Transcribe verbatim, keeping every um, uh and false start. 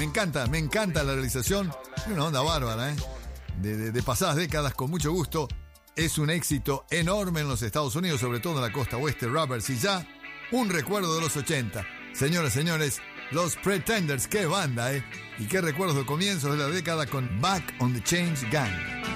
encanta, me encanta la realización. Es una onda bárbara, ¿eh? De, de, de pasadas décadas, con mucho gusto. Es un éxito enorme en los Estados Unidos, sobre todo en la costa oeste, Rubbers, y ya un recuerdo de los ochenta. Señoras, señores, los Pretenders, qué banda, ¿eh? Y qué recuerdos de comienzos de la década con Back on the Change Gang.